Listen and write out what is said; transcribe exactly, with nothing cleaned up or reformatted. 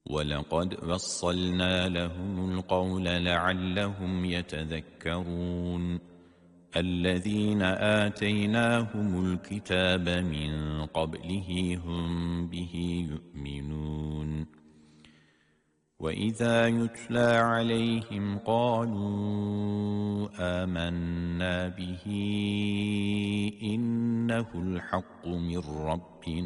ولقد وصلنا لهم القول لعلهم يتذكرون الذين آتيناهم الكتاب من قبله هم به يؤمنون وإذا يتلى عليهم قالوا آمنا به إنه الحق من ربنا